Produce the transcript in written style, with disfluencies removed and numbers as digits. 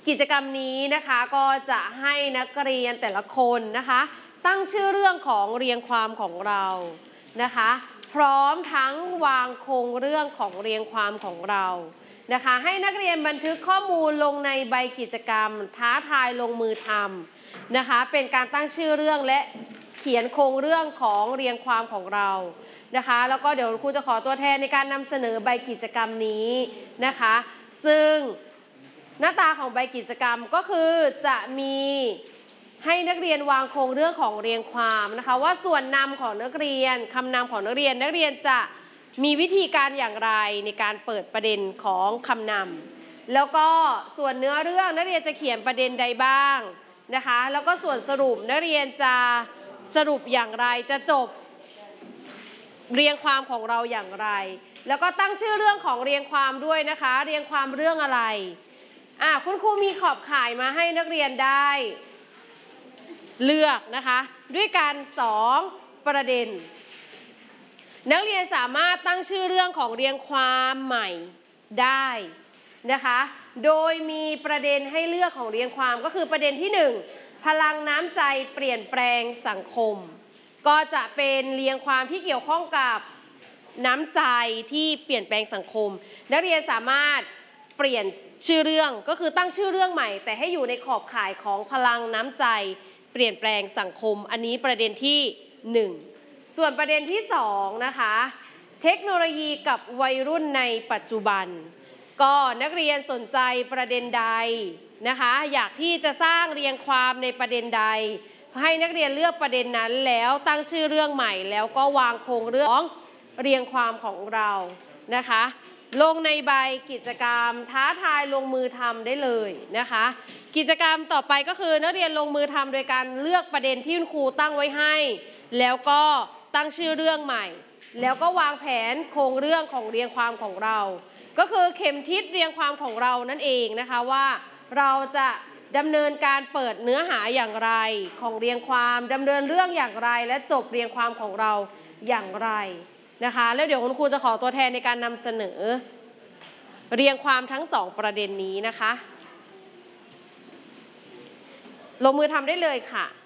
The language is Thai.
กิจกรรมนี้นะคะก็จะให้นักเรียนแต่ละคนนะคะตั้งชื่อเรื่องของเรียงความของเรานะคะพร้อมทั้งวางโครงเรื่องของเรียงความของเรานะคะให้นักเรียนบันทึกข้อมูลลงในใบกิจกรรมท้าทายลงมือทำนะคะเป็นการตั้งชื่อเรื่องและเขียนโครงเรื่องของเรียงความของเรานะคะแล้วก็เดี๋ยวครูจะขอตัวแทนในการนำเสนอใบกิจกรรมนี้นะคะซึ่งหน้าตาของใบกิจกรรมก็คือจะมีให้นักเรียนวางโครงเรื่องของเรียงความนะคะว่าส่วนนำของนักเรียนคำนำของนักเรียนจะมีวิธีการอย่างไรในการเปิดประเด็นของคำนำแล้วก็ส่วนเนื้อเรื่องนักเรียนจะเขียนประเด็นใดบ้างนะคะแล้วก็ส่วนสรุปนักเรียนจะสรุปอย่างไรจะจบเรียงความของเราอย่างไรแล้วก็ตั้งชื่อเรื่องของเรียงความด้วยนะคะเรียงความเรื่องอะไรคุณครูมีขอบข่ายมาให้นักเรียนได้เลือกนะคะด้วยกัน2ประเด็นนักเรียนสามารถตั้งชื่อเรื่องของเรียงความใหม่ได้นะคะโดยมีประเด็นให้เลือกของเรียงความก็คือประเด็นที่1พลังน้ำใจเปลี่ยนแปลงสังคมก็จะเป็นเรียงความที่เกี่ยวข้องกับน้ำใจที่เปลี่ยนแปลงสังคมนักเรียนสามารถเปลี่ยนชื่อเรื่องก็คือตั้งชื่อเรื่องใหม่แต่ให้อยู่ในขอบข่ายของพลังน้ำใจเปลี่ยนแปลงสังคมอันนี้ประเด็นที่1ส่วนประเด็นที่2นะคะเทคโนโลยีกับวัยรุ่นในปัจจุบันก็นักเรียนสนใจประเด็นใดนะคะอยากที่จะสร้างเรียงความในประเด็นใดให้นักเรียนเลือกประเด็นนั้นแล้วตั้งชื่อเรื่องใหม่แล้วก็วางโครงเรื่องเรียงความของเรานะคะลงในใบกิจกรรมท้าทายลงมือทำได้เลยนะคะกิจกรรมต่อไปก็คือนักเรียนลงมือทำโดยการเลือกประเด็นที่คุณครูตั้งไว้ให้แล้วก็ตั้งชื่อเรื่องใหม่แล้วก็วางแผนโครงเรื่องของเรียงความของเราก็คือเข็มทิศเรียงความของเรานั่นเองนะคะว่าเราจะดำเนินการเปิดเนื้อหาอย่างไรของเรียงความดำเนินเรื่องอย่างไรและจบเรียงความของเราอย่างไรนะคะแล้วเดี๋ยวคุณครูจะขอตัวแทนในการนำเสนอเรียงความทั้ง2ประเด็นนี้นะคะลงมือทำได้เลยค่ะ